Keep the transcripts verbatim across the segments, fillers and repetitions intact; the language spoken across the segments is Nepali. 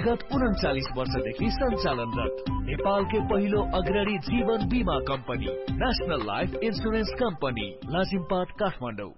विगत उन्चालीस वर्षदेखि सञ्चालनरत नेपालकै पहिलो अग्रणी जीवन बीमा company national life insurance company Lazimpat Kathmandu.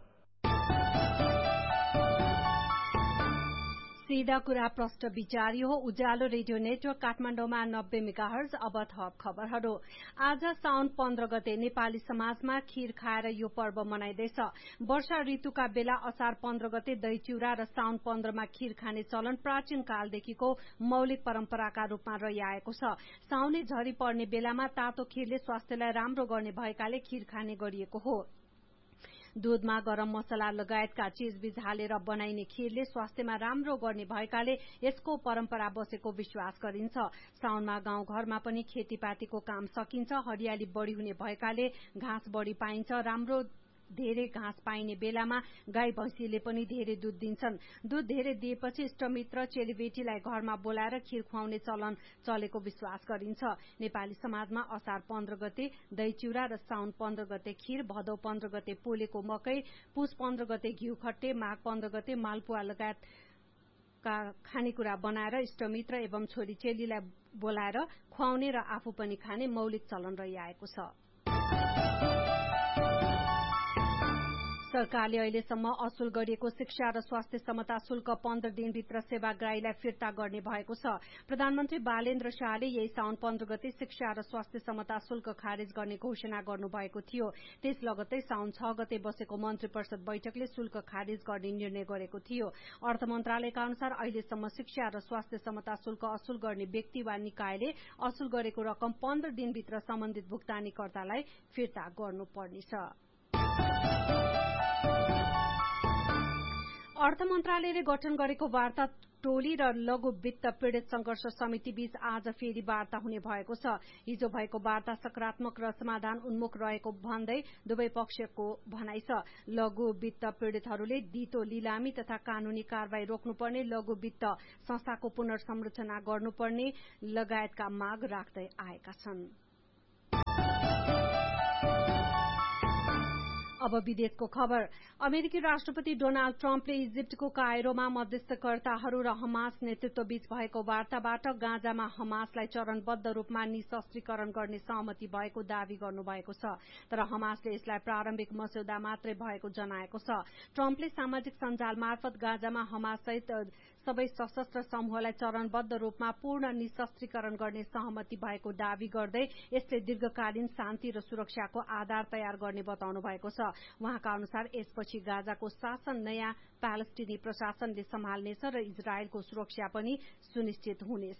सीधा कुरा प्रष्ट विचार हो। उज्यालो रेडियो नेटवर्क काठमाडौँमा नब्बे मेगाहर्ज। अब थप खबरहरू। आज साउन पन्ध्र गते नेपाली समाजमा खीर खाएर यो पर्व मनाइँदैछ। वर्षा ऋतुका बेला असार पन्ध्र गते दही चिउरा र साउन पन्ध्रमा खीर खाने चलन प्राचीन कालदेखिको मौलिक परम्पराका रूपमा रहिआएको छ। साउने झरी पर्ने बेलामा तातो खीरले स्वास्थ्यलाई राम्रो गर्ने भएकाले खीर खाने गरिएको हो। दूधमा गरम मसला लगायतका चीजबीज हालेर बनाइने खीरले स्वास्थ्यमा राम्रो गर्ने भएकाले यसको परम्परा बसेको विश्वास गरिन्छ। साउनमा गाउँघरमा पनि खेतीपातीको काम सकिन्छ। हरियाली बढ़ी हुने भएकाले घाँस बढ़ी पाइन्छ। राम्रो धेरै घाँस पाइने बेलामा गाई भैंसीले पनि धेरै दूध दिन्छन्। दूध धेरै दिएपछि इष्टमित्र चेलीबेटीलाई घरमा बोलाएर खीर खुवाउने चलन चलेको विश्वास गरिन्छ। नेपाली समाजमा असार पन्ध्र गते दही चिउरा र साउन पन्ध्र गते खीर, भदौ पन्ध्र गते पोलेको मकै, पुष पन्ध्र गते घिउ खट्टे, माघ पन्ध्र गते मालपुवा लगायत का खानेकुरा बनाएर इष्टमित्र एवं छोरी चेलीलाई बोलाएर खुवाउने र आफू पनि खाने मौलिक चलन रहिआएको छ। सरकारले अहिलेसम्म असुल गरिएको शिक्षा र स्वास्थ्य समता शुल्क पन्ध्र दिनभित्र सेवाग्राहीलाई फिर्ता गर्ने भएको छ। प्रधानमन्त्री बालेन्द्र शाहले यही साउन पन्ध्र गते शिक्षा र स्वास्थ्य समता शुल्क खारेज गर्ने घोषणा गर्नुभएको थियो। त्यस लगत्तै साउन छ गते बसेको मन्त्री परिषद बैठकले शुल्क खारेज गर्ने निर्णय गरेको थियो। अर्थ मन्त्रालयका अनुसार अहिलेसम्म शिक्षा र स्वास्थ्य समता शुल्क असुल गर्ने व्यक्ति वा निकायले असुल गरेको रकम पन्ध्र दिनभित्र सम्बन्धित भुक्तानीकर्तालाई फिर्ता गर्नुपर्नेछ। अर्थ मन्त्रालयले गठन गरेको वार्ता टोली र लघु वित्त पीड़ित संघर्ष समिति बीच आज फेरि वार्ता हुने भएको छ। हिजो भएको वार्ता सकारात्मक र समाधान उन्मुख रहेको भन्दै दुवै पक्षको भनाइ छ। लघु वित्त पीड़ितहरूले दितो लिलामी तथा कानूनी कारवाही रोक्नुपर्ने, लघु वित्त संस्थाको पुनर्संरचना गर्नुपर्ने लगायतका माग राख्दै आएका छन्। अब विदेशको खबर। अमेरिकी राष्ट्रपति डोनाल्ड ट्रम्पले इजिप्टको कायरोमा मध्यस्थकर्ताहरू र हमास नेतृत्वबीच भएको वार्ताबाट गाजामा हमासलाई चरणबद्ध रूपमा निशस्त्रीकरण गर्ने सहमति भएको दावी गर्नुभएको छ। तर हमासले यसलाई प्रारम्भिक मस्यौदा मात्रै भएको जनाएको छ। ट्रम्पले सामाजिक सञ्जाल मार्फत गाजामा हमाससहित सबै सशस्त्र समूहलाई चरणबद्ध रूपमा पूर्ण निशस्त्रीकरण गर्ने सहमति भएको दावी गर्दै यसले दीर्घकालीन शान्ति र सुरक्षाको आधार तयार गर्ने बताउनु भएको छ। उहाँका अनुसार यसपछि गाजाको शासन नयाँ प्यालेस्टिनी प्रशासनले सम्हाल्नेछ र इजरायलको सुरक्षा पनि सुनिश्चित हुनेछ।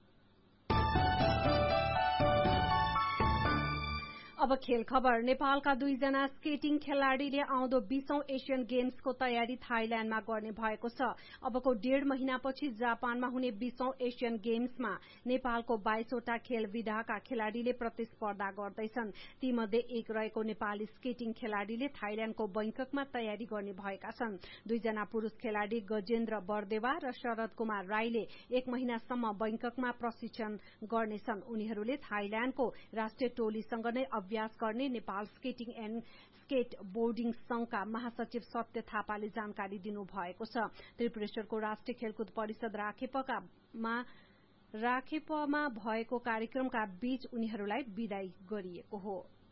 अब खेल खबर। नेपालका दुईजना स्केटिङ खेलाड़ीले आउँदो बीसौं एशियन गेम्सको तयारी थाइल्याण्डमा गर्ने भएको छ। अबको डेढ़ महिनापछि जापानमा हुने बीसौं एशियन गेम्समा नेपालको बाइसवटा खेल विधाका खेलाड़ीले प्रतिस्पर्धा गर्दैछन्। तीमध्ये एक रहेको नेपाली स्केटिङ खेलाड़ीले थाइल्याण्डको बैंककमा तयारी गर्ने भएका छन्। दुईजना पुरूष खेलाड़ी गजेन्द्र बरदेवा र शरद कुमार राईले एक महिनासम्म बैंककमा प्रशिक्षण गर्नेछन्। उनीहरूले थाइल्याण्डको राष्ट्रिय टोलीसँग नै अभ्यास गर्ने Nepal skating and skate boarding संघका महासचिव सत्य थापाले जानकारी दिनुभएको छ। त्रिपुरेश्वरको राष्ट्रिय खेलकुद परिषद राखेपमा राखेपमा भएको कार्यक्रमका बीच उनीहरूलाई विदाई गरिएको हो।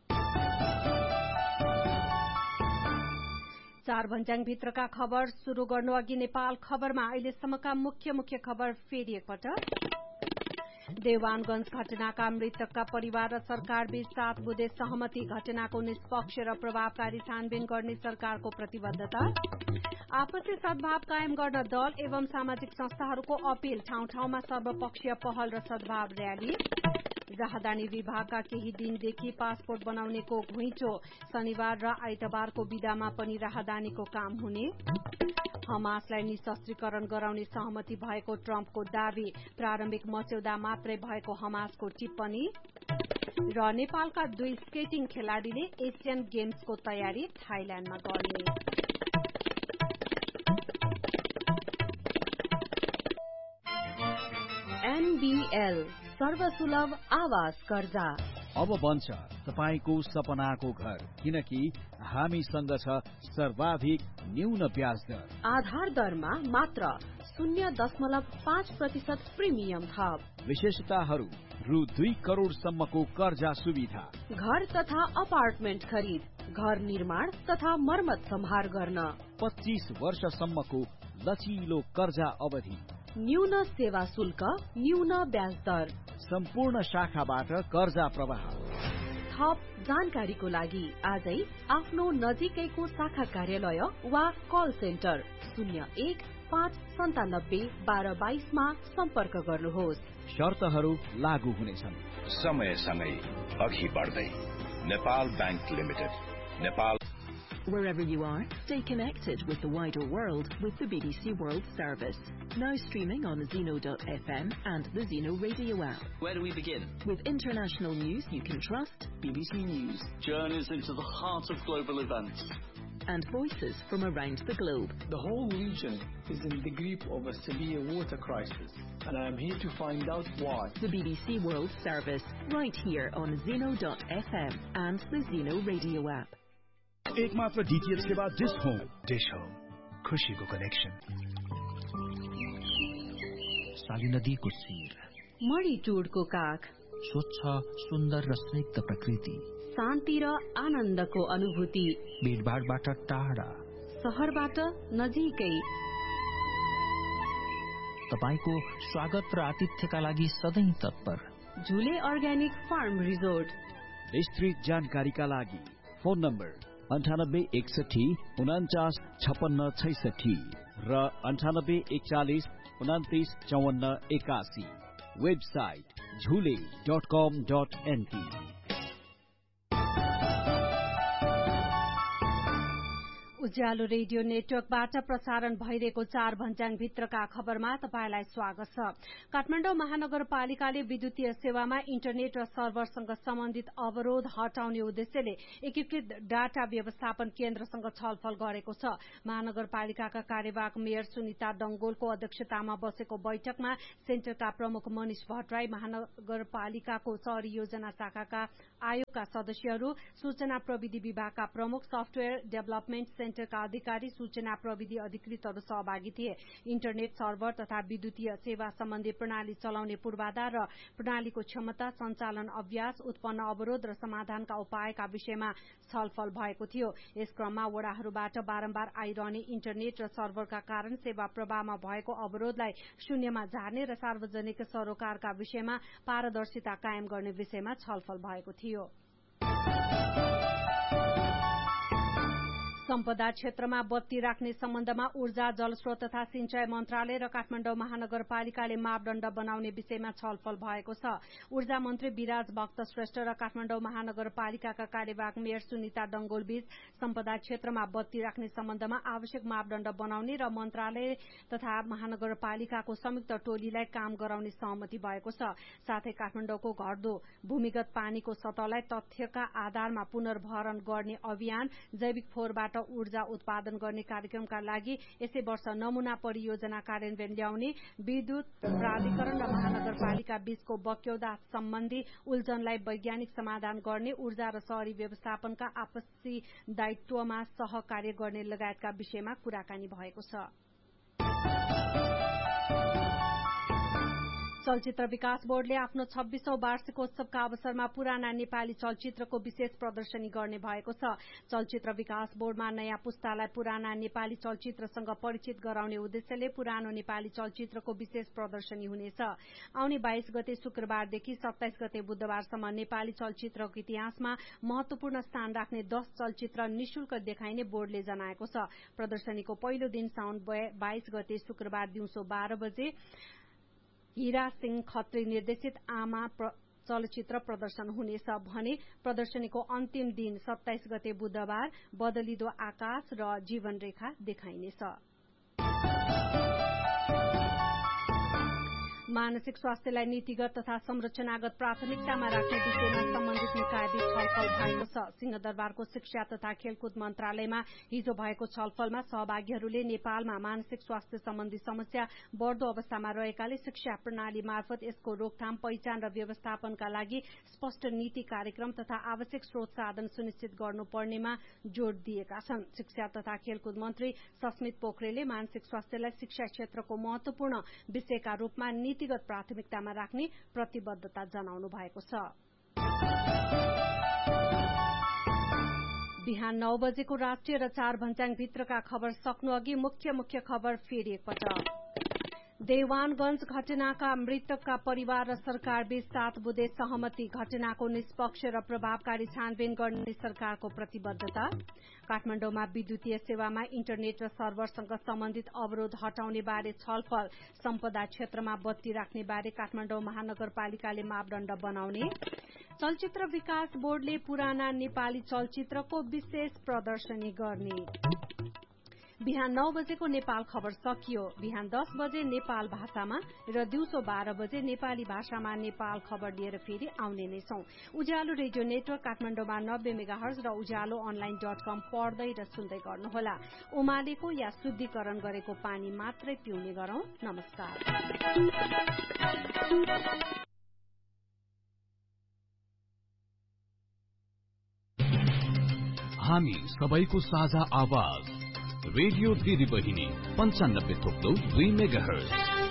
चार भन्ज्याङ भित्रका खबर शुरू गर्नु अघि नेपाल खबरमा अहिलेसम्मका मुख्य मुख्य खबर फेरि एकपटक। देवानगंज घटनाका मृतकका परिवार र सरकार बीच सात बुँदे सहमति, घटनाको निष्पक्ष र प्रभावकारी छानबिन गर्ने सरकारको प्रतिबद्धता। आपसी सद्भाव कायम गर्न दल एवं सामाजिक संस्थाहरूको अपील, ठाउँ ठाउँमा सर्वपक्षीय पहल र सद्भाव रयाली। राहदानी विभागका केही दिनदेखि पासपोर्ट बनाउनेको घुइँचो, शनिबार र आइतबारको बिदामा पनि राहदानीको काम हुने। हमासलाई निशस्त्रीकरण गराउने सहमति भएको ट्रम्पको दावी, प्रारम्भिक मस्यौदा मात्रै भएको हमासको टिप्पणी। र नेपालका दुई स्केटिङ खेलाड़ीले एशियन गेम्सको तयारी थाइल्याण्डमा गर्ने। एनबीएल सर्वसुलभ आवास कर्जा अब बन्छ तपाईको सपनाको घर, किनकि हामीसँग छ सर्वाधिक न्यून ब्याज दर। आधार दरमा मात्र शून्य दशमलव पाँच प्रतिशत प्रिमियम थप। विशेषताहरू रु दुई करोड़ सम्मको कर्जा सुविधा, घर तथा अपार्टमेन्ट खरिद, घर निर्माण तथा मर्मत सम्हार गर्न, पच्चीस वर्षसम्मको लचिलो कर्जा अवधि, न्यून सेवा शुल्क, न्यून ब्याज दर, सम्पूर्ण शाखाबाट कर्जा प्रवाह। थप जानकारीको लागि आजै आफ्नो नजिकैको शाखा कार्यालय वा कल सेन्टर शून्य एक पाँच सन्तानब्बे बाह्र बाइसमा सम्पर्क गर्नुहोस्। शर्तहरू लागू हुनेछन्। समयसँगै अघि बढ्दै Nepal bank limited, Nepal. Wherever you are, stay connected with the wider world with the B B C World Service. Now streaming on Zeno dot f m and the Zeno radio app. Where do we begin? With international news you can trust, B B C News. Journeys into the heart of global events. And voices from around the globe. The whole region is in the grip of a severe water crisis, and I am here to find out why. The B B C World Service, right here on Zeno dot f m and the Zeno radio app. एक मात्र डीटीएच सेवा डिश होम। डिश होम, खुशीको कनेक्सन। साली नदीको शिर, मणिटुडको काख, स्वच्छ सुन्दर र स्निग्ध प्रकृति, शान्ति र आनन्दको अनुभूति, भीडभाडबाट टाढा, शहरबाट नजिकै। तपाईको स्वागत र आतिथ्यका लागि सधैँ तत्पर। झुले अर्ग्यानिक फार्म रिजोर्ट। विस्तृत जानकारीका लागि फोन नम्बर अन्ठानब्बे एकसठी उनाचास छपन्न छैसठी र अन्ठानब्बे एकचालिस उनातिस चौवन्न एकासी। वेबसाइट झुले डट कम डट एनपी। उज्यालो रेडियो नेटवर्कबाट प्रसारण भइरहेको चार भन्ज्याङ भित्रका खबरमा तपाईलाई स्वागत छ। काठमाडौँ महानगरपालिकाले विद्युतीय सेवामा इन्टरनेट र सर्भरसँग सम्बन्धित अवरोध हटाउने उद्देश्यले एकीकृत डाटा व्यवस्थापन केन्द्रसँग छलफल गरेको छ। महानगरपालिकाका कार्यवाहक मेयर सुनिता डंगोलको अध्यक्षतामा बसेको बैठकमा सेन्टरका प्रमुख मनिष भट्टराई, महानगरपालिकाको शहरी योजना शाखाका आयोगका सदस्यहरू, सूचना प्रविधि विभागका प्रमुख, सफ्टवेयर डेभलपमेन्ट सेन्टरका अधिकारी, सूचना प्रविधि अधिकृतहरू सहभागी थिए। इन्टरनेट सर्भर तथा विद्युतीय सेवा सम्बन्धी प्रणाली चलाउने पूर्वाधार र प्रणालीको क्षमता, सञ्चालन अभ्यास, उत्पन्न अवरोध र समाधानका उपायका विषयमा छलफल भएको थियो। यस क्रममा वडाहरूबाट बारम्बार आइरहने इन्टरनेट र सर्भरका कारण सेवा प्रवाहमा भएको अवरोधलाई शून्यमा झार्ने र सार्वजनिक सरोकारका विषयमा पारदर्शिता कायम गर्ने विषयमा छलफल भएको थियो। सम्पदा क्षेत्रमा बत्ती राख्ने सम्बन्धमा ऊर्जा, जलस्रोत तथा सिंचाई मन्त्रालय र काठमाडौँ महानगरपालिकाले मापदण्ड बनाउने विषयमा छलफल भएको छ। ऊर्जा मन्त्री विराज भक्त श्रेष्ठ र काठमाडौँ महानगरपालिकाका कार्यवाहक मेयर सुनिता डंगोल बीच सम्पदा क्षेत्रमा बत्ती राख्ने सम्बन्धमा आवश्यक मापदण्ड बनाउने र मन्त्रालय तथा महानगरपालिकाको संयुक्त टोलीलाई काम गराउने सहमति भएको छ। साथै काठमाडौँको घट्दो भूमिगत पानीको सतहलाई तथ्यका आधारमा पुनर्भरण गर्ने अभियान, जैविक फोहोरबाट ऊर्जा उत्पादन गर्ने कार्यक्रमका लागि यसै वर्ष नमूना परियोजना कार्यान्वयन ल्याउने, विद्युत प्राधिकरण र महानगरपालिका बीचको बक्यौदा सम्बन्धी उल्झनलाई वैज्ञानिक समाधान गर्ने, ऊर्जा र शहरी व्यवस्थापनका आपसी दायित्वमा सहकार्य गर्ने लगायतका विषयमा कुराकानी भएको छ। चलचित्र विकास बोर्डले आफ्नो छब्बीसौं वार्षिकोत्सवका अवसरमा पुराना नेपाली चलचित्रको विशेष प्रदर्शनी गर्ने भएको छ। चलचित्र विकास बोर्डमा नयाँ पुस्तालाई पुराना नेपाली चलचित्रसँग परिचित गराउने उद्देश्यले पुरानो नेपाली चलचित्रको विशेष प्रदर्शनी हुनेछ। आउने बाइस गते शुक्रबारदेखि सत्ताइस गते बुधबारसम्म नेपाली चलचित्रको इतिहासमा महत्वपूर्ण स्थान राख्ने दश चलचित्र निशुल्क देखाइने बोर्डले जनाएको छ। प्रदर्शनीको पहिलो दिन साउन बाइस गते शुक्रबार दिउँसो बाह्र बजे हीरा सिंह खत्री निर्देशित आमा चलचित्र प्रदर्शन हुनेछ भने प्रदर्शनीको अन्तिम दिन सत्ताइस गते बुधबार बदलिदो आकाश र जीवन रेखा देखाइनेछ। मानसिक स्वास्थ्यलाई नीतिगत तथा संरचनागत प्राथमिकतामा राख्ने विषयमा सम्बन्धित निकायबीच छलफल भएको छ। सिंहदरबारको शिक्षा तथा खेलकुद मन्त्रालयमा हिजो भएको छलफलमा सहभागीहरूले नेपालमा मानसिक स्वास्थ्य सम्बन्धी समस्या बढ़दो अवस्थामा रहेकाले शिक्षा प्रणाली मार्फत यसको रोकथाम, पहिचान र व्यवस्थापनका लागि स्पष्ट नीति, कार्यक्रम तथा आवश्यक स्रोत साधन सुनिश्चित गर्नुपर्नेमा जोड़ दिएका छन्। शिक्षा तथा खेलकुद मन्त्री सस्मित पोखरेलले मानसिक स्वास्थ्यलाई शिक्षा क्षेत्रको महत्वपूर्ण विषयका रूपमा नीतिगत प्राथमिकतामा राख्ने प्रतिबद्धता जनाउनु भएको छ। बिहान नौ बजेको राष्ट्रिय र चार भन्ज्याङ भित्रका खबर सक्नु अघि मुख्य मुख्य खबर फेरि एकपटक। देवानगंज घटनाका मृतकका परिवार र सरकार बीच सात बुँदे सहमति, घटनाको निष्पक्ष र प्रभावकारी छानबिन गर्ने सरकारको प्रतिबद्धता। काठमाडौँमा विद्युतीय सेवामा इन्टरनेट र सर्भरसँग सम्बन्धित अवरोध हटाउने बारे छलफल, सम्पदा क्षेत्रमा बत्ती राख्ने बारे काठमाडौँ महानगरपालिकाले मापदण्ड बनाउने। चलचित्र विकास बोर्डले पुराना नेपाली चलचित्रको विशेष प्रदर्शनी गर्ने। बिहान नौ बजेको नेपाल खबर सकियो। बिहान दस बजे नेपाल भाषामा र दिउँसो बाह्र बजे नेपाली भाषामा नेपाल खबर लिएर फेरि आउने नै छौं। उज्यालो रेडियो नेटवर्क काठमाडौँमा नब्बे मेगाहर्ज र उज्यालो अनलाइन डट कम पढ्दै र सुन्दै गर्नुहोला। उमालेको या शुद्धिकरण गरेको पानी मात्रै पिउने गरौं। नमस्कार। हामी सबैको साझा आवाज रेडियो दिदी बहिनी पञ्चानब्बे थोप्लो दुई मेगाहर्ज।